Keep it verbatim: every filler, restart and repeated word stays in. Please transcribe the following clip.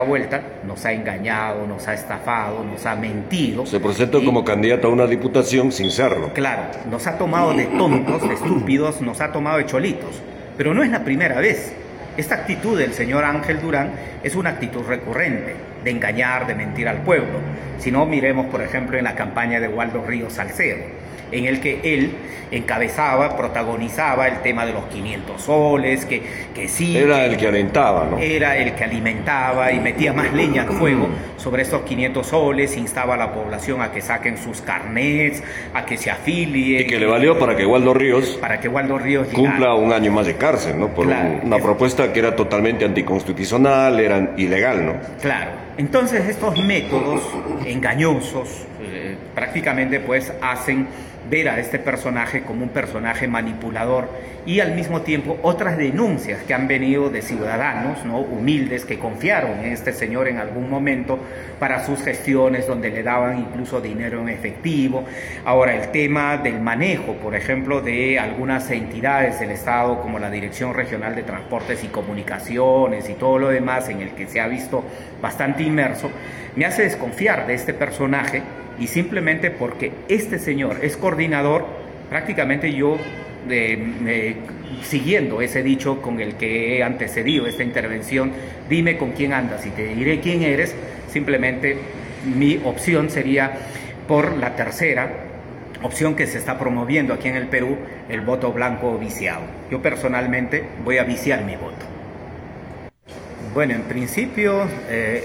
vuelta, nos ha engañado, nos ha estafado, nos ha mentido. Se presenta y, como candidato a una diputación sin serlo. Claro, nos ha tomado de tontos, de estúpidos, nos ha tomado de cholitos. Pero no es la primera vez. Esta actitud del señor Ángel Durán es una actitud recurrente, de engañar, de mentir al pueblo. Si no, miremos, por ejemplo, en la campaña de Waldo Ríos Salcedo, en el que él encabezaba, protagonizaba el tema de los quinientos soles, que, que sí... Era que el que alentaba, ¿no? Era el que alimentaba y metía más leña al fuego sobre estos quinientos soles, instaba a la población a que saquen sus carnets, a que se afilien. Y que le valió para que Waldo Ríos, para que Waldo Ríos cumpla llegara. un año más de cárcel, ¿no? Por Claro, una es... propuesta que era totalmente anticonstitucional, era ilegal, ¿no? Claro. Entonces estos métodos engañosos eh, prácticamente pues hacen ver a este personaje como un personaje manipulador, y al mismo tiempo otras denuncias que han venido de ciudadanos, ¿no?, humildes, que confiaron en este señor en algún momento para sus gestiones, donde le daban incluso dinero en efectivo. Ahora, el tema del manejo, por ejemplo, de algunas entidades del Estado como la Dirección Regional de Transportes y Comunicaciones y todo lo demás, en el que se ha visto bastante inmerso, me hace desconfiar de este personaje. Y simplemente porque este señor es coordinador, prácticamente yo, eh, eh, siguiendo ese dicho con el que he antecedido esta intervención, dime con quién andas y te diré quién eres, simplemente mi opción sería por la tercera opción que se está promoviendo aquí en el Perú, el voto blanco viciado. Yo personalmente voy a viciar mi voto. Bueno, en principio... Eh,